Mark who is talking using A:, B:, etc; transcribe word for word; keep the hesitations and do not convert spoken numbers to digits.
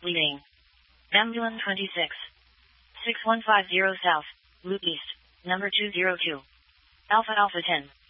A: leading. Ambulance twenty-six. six one five zero South, Loop East, number two zero two. Alpha Alpha ten.